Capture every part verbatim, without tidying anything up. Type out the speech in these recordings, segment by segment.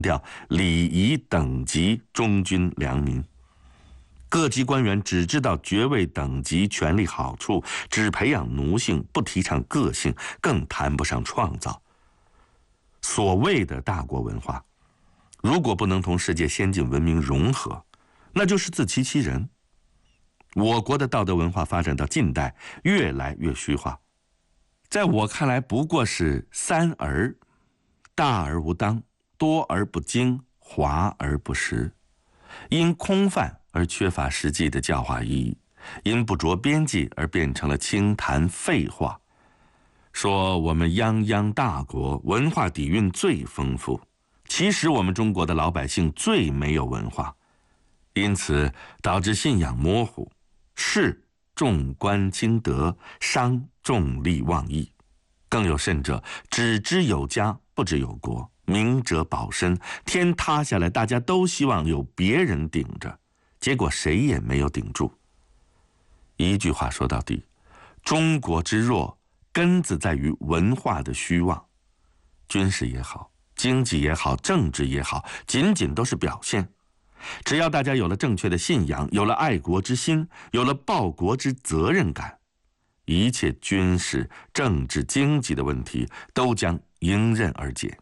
调礼仪等级，忠君良民。各级官员只知道爵位等级、权力好处，只培养奴性，不提倡个性，更谈不上创造。所谓的大国文化，如果不能同世界先进文明融合，那就是自欺欺人。我国的道德文化发展到近代，越来越虚化，在我看来不过是三而：大而无当，多而不精，华而不实。因空泛而缺乏实际的教化意义，因不着边际而变成了轻谈废话。说我们泱泱大国文化底蕴最丰富，其实我们中国的老百姓最没有文化，因此导致信仰模糊，士重官轻德，商重利忘义，更有甚者，只知有家不知有国，明哲保身，天塌下来大家都希望有别人顶着，结果谁也没有顶住。一句话说到底，中国之弱根子在于文化的虚妄。军事也好，经济也好，政治也好，仅仅都是表现。只要大家有了正确的信仰，有了爱国之心，有了报国之责任感，一切军事、政治、经济的问题都将迎刃而解。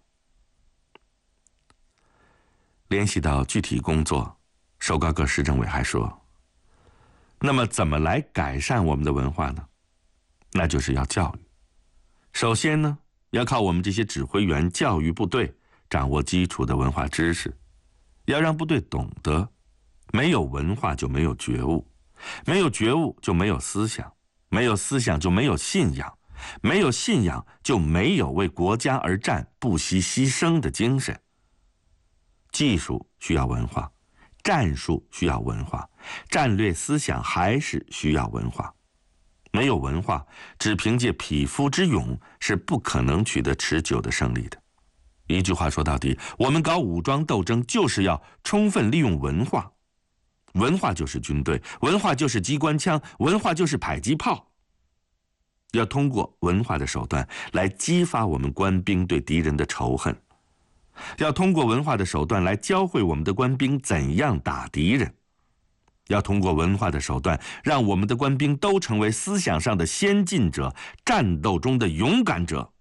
联系到具体工作，首高个施政委还说，那么怎么来改善我们的文化呢？那就是要教育。首先呢，要靠我们这些指挥员教育部队，掌握基础的文化知识，要让部队懂得，没有文化就没有觉悟，没有觉悟就没有思想，没有思想就没有信仰，没有信仰就没有为国家而战不惜牺牲的精神。技术需要文化，战术需要文化，战略思想还是需要文化。没有文化，只凭借匹夫之勇是不可能取得持久的胜利的。一句话说到底，我们搞武装斗争就是要充分利用文化。文化就是军队，文化就是机关枪，文化就是迫击炮。要通过文化的手段来激发我们官兵对敌人的仇恨，要通过文化的手段来教会我们的官兵怎样打敌人，要通过文化的手段让我们的官兵都成为思想上的先进者，战斗中的勇敢者。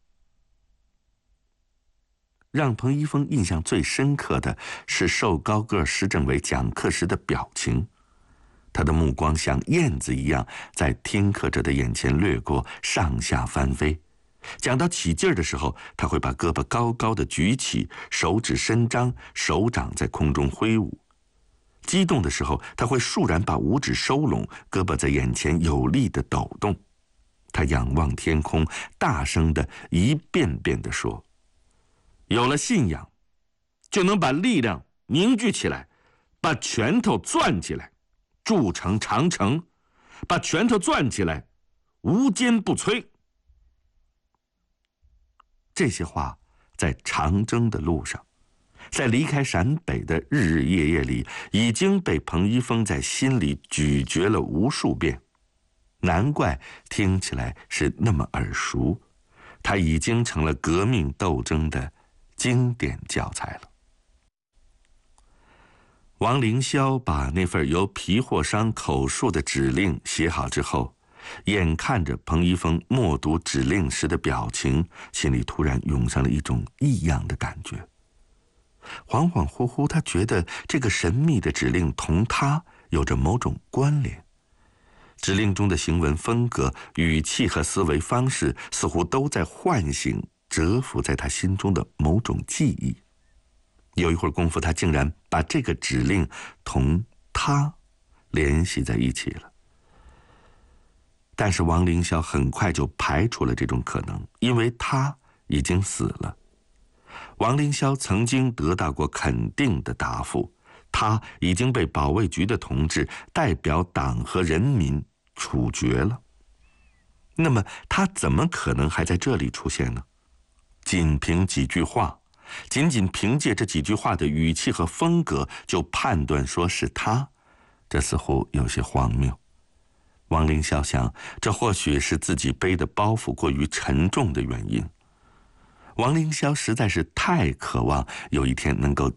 让彭一峰印象最深刻的是瘦高个施政委讲课时的表情，他的目光像燕子一样在听课者的眼前掠过，上下翻飞。讲到起劲儿的时候，他会把胳膊高高的举起，手指伸张，手掌在空中挥舞。激动的时候，他会倏然把五指收拢，胳膊在眼前有力地抖动。他仰望天空，大声地一遍遍地说，有了信仰，就能把力量凝聚起来，把拳头攥起来，筑成长城，把拳头攥起来，无坚不摧。这些话在长征的路上，在离开陕北的日日夜夜里，已经被彭一峰在心里咀嚼了无数遍，难怪听起来是那么耳熟。他已经成了革命斗争的经典教材了。王凌霄把那份由皮货商口述的指令写好之后，眼看着彭一峰默读指令时的表情，心里突然涌上了一种异样的感觉。恍恍惚惚，他觉得这个神秘的指令同他有着某种关联。指令中的行文风格、语气和思维方式，似乎都在唤醒蛰伏在他心中的某种记忆。有一会儿功夫，他竟然把这个指令同他联系在一起了。但是王凌霄很快就排除了这种可能，因为他已经死了。王凌霄曾经得到过肯定的答复，他已经被保卫局的同志代表党和人民处决了。那么他怎么可能还在这里出现呢？仅凭几句话，仅仅凭借这几句话的语气和风格就判断说是他，这似乎有些荒谬。王凌霄想，这或许是自己背的包袱过于沉重的原因。 王凌霄实在是太渴望有一天能够